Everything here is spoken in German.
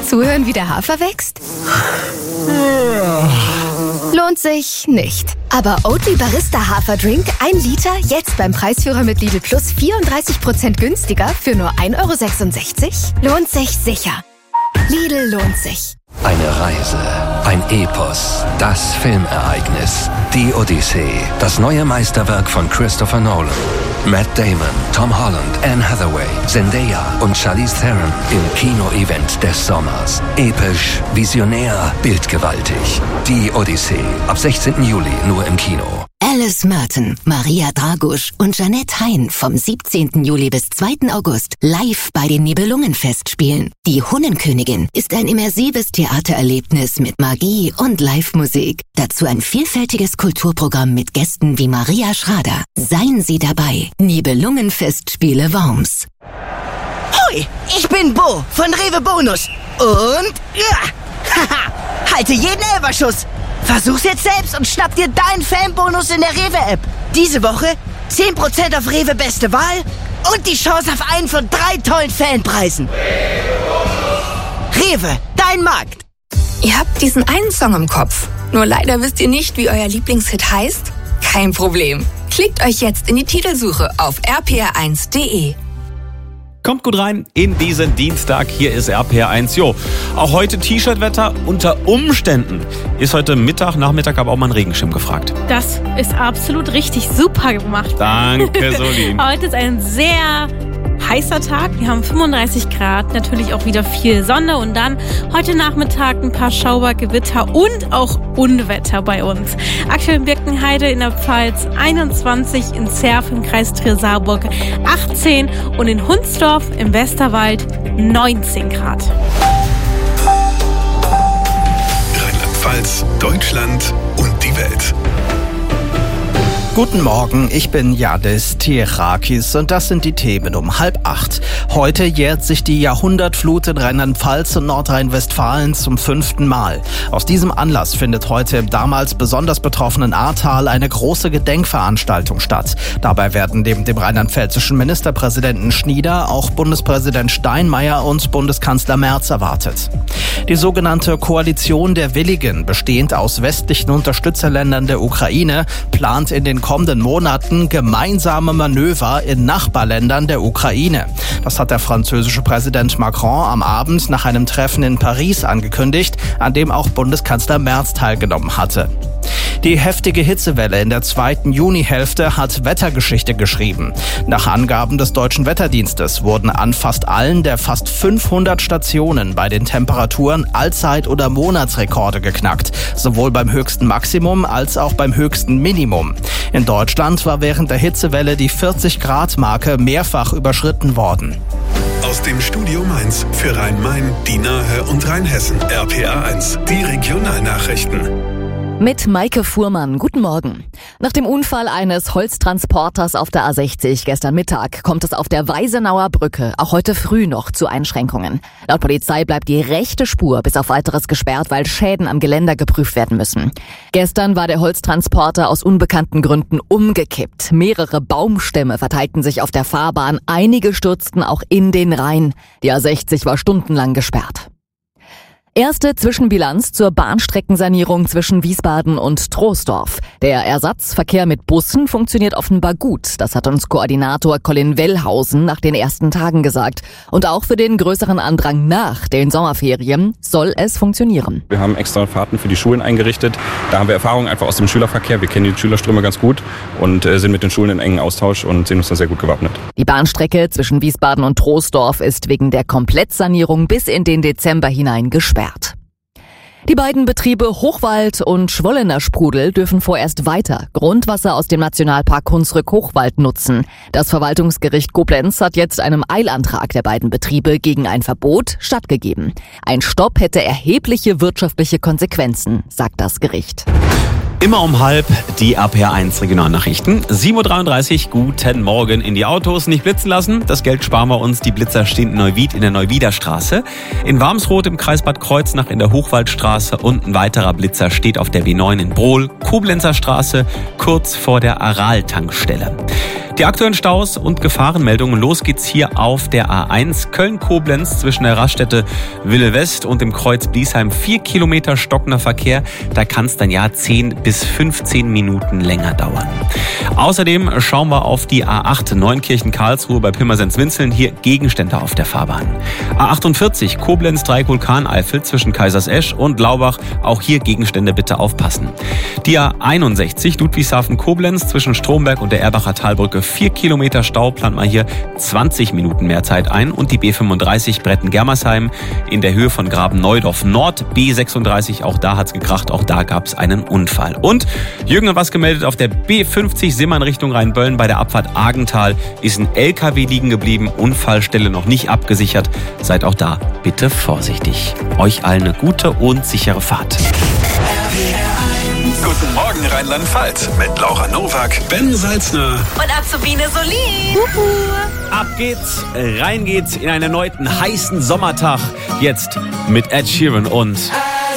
Zuhören, wie der Hafer wächst? Lohnt sich nicht. Aber Oatly Barista Haferdrink 1 Liter jetzt beim Preisführer mit Lidl Plus 34% günstiger für nur 1,66 €? Lohnt sich sicher. Lidl lohnt sich. Eine Reise, ein Epos, das Filmereignis, die Odyssee, das neue Meisterwerk von Christopher Nolan. Matt Damon, Tom Holland, Anne Hathaway, Zendaya und Charlize Theron im Kino-Event des Sommers. Episch, visionär, bildgewaltig. Die Odyssee, ab 16. Juli nur im Kino. Alice Merton, Maria Dragusch und Jeanette Hein vom 17. Juli bis 2. August live bei den Nibelungenfestspielen. Die Hunnenkönigin ist ein immersives Theatererlebnis mit Magie und Live-Musik. Dazu ein vielfältiges Kulturprogramm mit Gästen wie Maria Schrader. Seien Sie dabei. Nibelungenfestspiele Worms. Hoi, ich bin Bo von Rewe Bonus. Und ja, haha, halte jeden Elferschuss. Versuch's jetzt selbst und schnapp dir deinen Fanbonus in der Rewe-App. Diese Woche 10% auf Rewe Beste Wahl und die Chance auf einen von 3 tollen Fanpreisen. Rewe, dein Markt. Ihr habt diesen einen Song im Kopf. Nur leider wisst ihr nicht, wie euer Lieblingshit heißt? Kein Problem. Klickt euch jetzt in die Titelsuche auf rpr1.de. Kommt gut rein in diesen Dienstag. Hier ist RPR1. Jo, auch heute T-Shirt-Wetter. Unter Umständen ist heute Nachmittag aber auch mal ein Regenschirm gefragt. Das ist absolut richtig. Super gemacht. Danke, Solin. Heute ist ein sehr heißer Tag. Wir haben 35 Grad, natürlich auch wieder viel Sonne und dann heute Nachmittag ein paar Schauer, Gewitter und auch Unwetter bei uns. Aktuell in Birkenheide in der Pfalz 21, in Zerf im Kreis Trier-Saarburg 18 und in Hunsdorf im Westerwald 19 Grad. Rheinland-Pfalz, Deutschland und die Welt. Guten Morgen, ich bin Yadis Tirakis und das sind die Themen um 7:30. Heute jährt sich die Jahrhundertflut in Rheinland-Pfalz und Nordrhein-Westfalen zum 5. Mal. Aus diesem Anlass findet heute im damals besonders betroffenen Ahrtal eine große Gedenkveranstaltung statt. Dabei werden neben dem rheinland-pfälzischen Ministerpräsidenten Schnieder auch Bundespräsident Steinmeier und Bundeskanzler Merz erwartet. Die sogenannte Koalition der Willigen, bestehend aus westlichen Unterstützerländern der Ukraine, plant in den kommenden Monaten gemeinsame Manöver in Nachbarländern der Ukraine. Das hat der französische Präsident Macron am Abend nach einem Treffen in Paris angekündigt, an dem auch Bundeskanzler Merz teilgenommen hatte. Die heftige Hitzewelle in der 2. Junihälfte hat Wettergeschichte geschrieben. Nach Angaben des Deutschen Wetterdienstes wurden an fast allen der fast 500 Stationen bei den Temperaturen Allzeit- oder Monatsrekorde geknackt, sowohl beim höchsten Maximum als auch beim höchsten Minimum. In Deutschland war während der Hitzewelle die 40-Grad-Marke mehrfach überschritten worden. Aus dem Studio Mainz für Rhein-Main, die Nahe und Rheinhessen. RPR1, die Regionalnachrichten. Mit Maike Fuhrmann. Guten Morgen. Nach dem Unfall eines Holztransporters auf der A60 gestern Mittag kommt es auf der Weisenauer Brücke auch heute früh noch zu Einschränkungen. Laut Polizei bleibt die rechte Spur bis auf Weiteres gesperrt, weil Schäden am Geländer geprüft werden müssen. Gestern war der Holztransporter aus unbekannten Gründen umgekippt. Mehrere Baumstämme verteilten sich auf der Fahrbahn, einige stürzten auch in den Rhein. Die A60 war stundenlang gesperrt. Erste Zwischenbilanz zur Bahnstreckensanierung zwischen Wiesbaden und Troisdorf. Der Ersatzverkehr mit Bussen funktioniert offenbar gut. Das hat uns Koordinator Colin Wellhausen nach den ersten Tagen gesagt. Und auch für den größeren Andrang nach den Sommerferien soll es funktionieren. Wir haben extra Fahrten für die Schulen eingerichtet. Da haben wir Erfahrung einfach aus dem Schülerverkehr. Wir kennen die Schülerströme ganz gut und sind mit den Schulen in engen Austausch und sehen uns da sehr gut gewappnet. Die Bahnstrecke zwischen Wiesbaden und Troisdorf ist wegen der Komplettsanierung bis in den Dezember hinein gesperrt. Die beiden Betriebe Hochwald und Schwollener Sprudel dürfen vorerst weiter Grundwasser aus dem Nationalpark Hunsrück-Hochwald nutzen. Das Verwaltungsgericht Koblenz hat jetzt einem Eilantrag der beiden Betriebe gegen ein Verbot stattgegeben. Ein Stopp hätte erhebliche wirtschaftliche Konsequenzen, sagt das Gericht. Immer um 7:30 die RPR1 Regionalnachrichten. 7:33 Uhr, guten Morgen in die Autos. Nicht blitzen lassen, das Geld sparen wir uns. Die Blitzer stehen in Neuwied in der Neuwieder Straße. In Warmsroth im Kreis Bad Kreuznach in der Hochwaldstraße und ein weiterer Blitzer steht auf der W9 in Brohl, Koblenzer Straße, kurz vor der Aral-Tankstelle. Die aktuellen Staus und Gefahrenmeldungen. Los geht's hier auf der A1 Köln-Koblenz zwischen der Raststätte Wille West und dem Kreuz Bliesheim. 4 Kilometer stockender Verkehr. Da kann es dann 10 bis 15 Minuten länger dauern. Außerdem schauen wir auf die A8 Neunkirchen-Karlsruhe bei Pirmasens-Winzeln. Hier Gegenstände auf der Fahrbahn. A48 Koblenz-Dreieck-Vulkaneifel zwischen Kaisersesch und Laubach. Auch hier Gegenstände bitte aufpassen. Die A61 Ludwigshafen-Koblenz zwischen Stromberg und der Erbacher Talbrücke. 4 Kilometer Stau, plant man hier 20 Minuten mehr Zeit ein. Und die B35 Bretten-Germersheim in der Höhe von Graben-Neudorf Nord. B36, auch da hat's gekracht, auch da gab's einen Unfall. Und Jürgen hat was gemeldet, auf der B50 Simmern Richtung Rheinböllen bei der Abfahrt Argental ist ein LKW liegen geblieben. Unfallstelle noch nicht abgesichert. Seid auch da bitte vorsichtig. Euch allen eine gute und sichere Fahrt. Guten Morgen Rheinland-Pfalz mit Laura Nowak, Ben Salzner Und Azubine Solin. Ab geht's, rein geht's in einen erneuten heißen Sommertag. Jetzt mit Ed Sheeran und